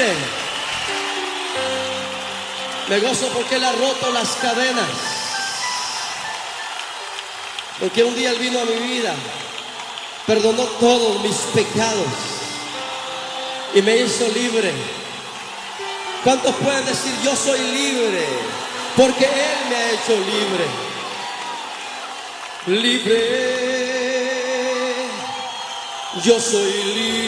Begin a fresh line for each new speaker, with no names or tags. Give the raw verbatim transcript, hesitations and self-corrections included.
libre. Me gozo porque Él ha roto las cadenas. Porque un día Él vino a mi vida, perdonó todos mis pecados y me hizo libre. ¿Cuántos pueden decir yo soy libre? Porque Él me ha hecho libre. Libre. Yo soy libre.